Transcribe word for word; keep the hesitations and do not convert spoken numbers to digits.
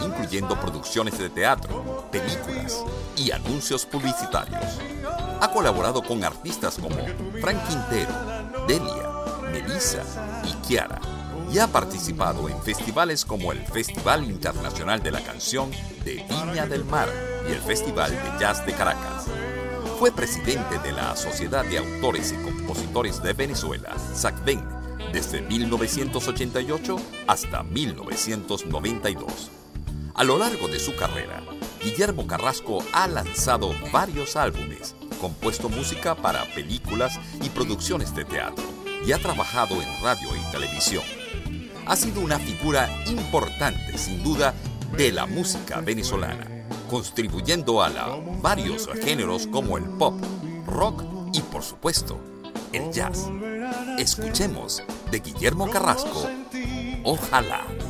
incluyendo producciones de teatro, películas y anuncios publicitarios. Ha colaborado con artistas como Frank Quintero, Delia, Melissa y Kiara, y ha participado en festivales como el Festival Internacional de la Canción de Viña del Mar y el Festival de Jazz de Caracas. Fue presidente de la Sociedad de Autores y Compositores de Venezuela, SACVEN, desde mil novecientos ochenta y ocho hasta mil novecientos noventa y dos. A lo largo de su carrera, Guillermo Carrasco ha lanzado varios álbumes, compuesto música para películas y producciones de teatro, y ha trabajado en radio y televisión. Ha sido una figura importante, sin duda, de la música venezolana, contribuyendo a la, varios géneros como el pop, rock y, por supuesto, el jazz. Escuchemos de Guillermo Carrasco, Ojalá.